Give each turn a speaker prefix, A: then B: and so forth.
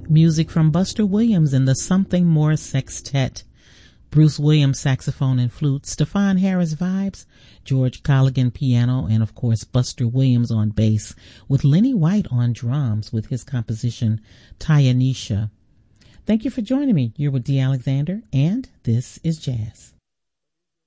A: Music from Buster Williams and the Something More Sextet. Bruce Williams saxophone and flute, Stefan Harris vibes, George Colligan piano, and of course Buster Williams on bass, with Lenny White on drums with his composition Tyanisha. Thank you for joining me. You're with Dee Alexander, and this is Jazz.